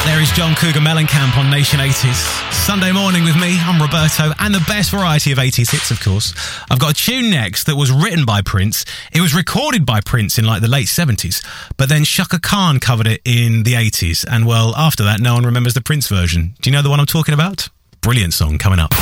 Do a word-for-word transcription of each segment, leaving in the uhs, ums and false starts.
There is John Cougar Mellencamp on Nation eighties. Sunday morning with me, I'm Roberto, and the best variety of eighties hits, of course. I've got a tune next that was written by Prince. It was recorded by Prince in like the late seventies, but then Chaka Khan covered it in the eighties. And well, after that, no one remembers the Prince version. Do you know the one I'm talking about? Brilliant song coming up.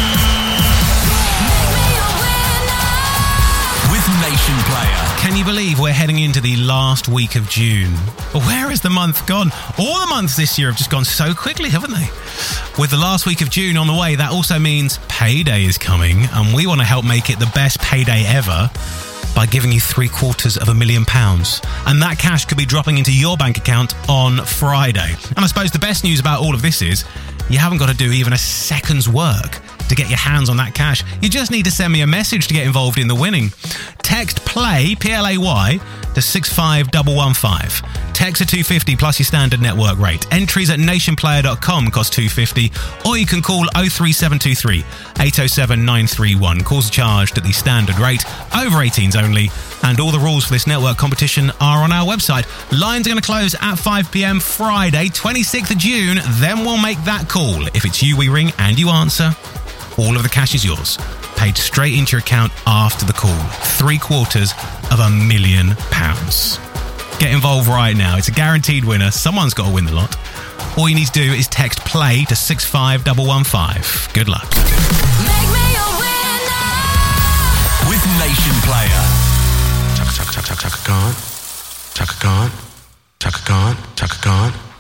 Nation Player. Can you believe we're heading into the last week of June? Where has the month gone? All the months this year have just gone so quickly, haven't they? With the last week of June on the way, that also means payday is coming, and we want to help make it the best payday ever by giving you three quarters of a million pounds. And that cash could be dropping into your bank account on Friday. And I suppose the best news about all of this is you haven't got to do even a second's work to get your hands on that cash. You just need to send me a message to get involved in the winning. Text PLAY, P L A Y, to six five one one five. Text at two fifty plus your standard network rate. Entries at nationplayer dot com cost two fifty, or you can call oh three seven two three, eight oh seven, nine three one. Calls are charged at the standard rate, over eighteens only, and all the rules for this network competition are on our website. Lines are going to close at five p.m. Friday, twenty-sixth of June. Then we'll make that call. If it's you we ring and you answer, all of the cash is yours, paid straight into your account after the call. Three quarters of a million pounds. Get involved right now. It's a guaranteed winner. Someone's got to win the lot. All you need to do is text PLAY to six five one one five. Good luck. Make me a winner with Nation Player. Chaka Chaka Chaka Chaka Khan. Chaka Khan. Chaka Khan. Chaka Khan.